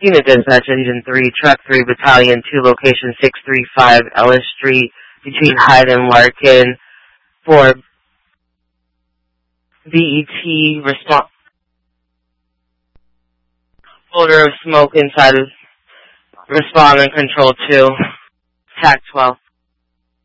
Unit Dispatch Engine 3, Truck 3, Battalion 2, Location 635 Ellis Street, between Hyde and Larkin, for BET response. Odor of smoke inside of Respondent Control 2, TAC 12.